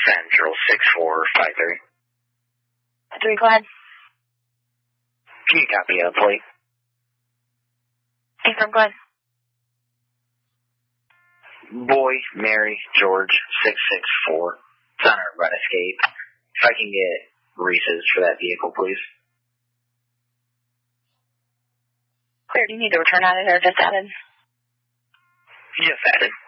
Central 6453. 3, go ahead. Can you copy a plate? Affirm, go ahead. Boy, Mary, George, 664. It's on a run escape. If I can get Reese's for that vehicle, please. Clear, do you need to return added or just added? Yes, added.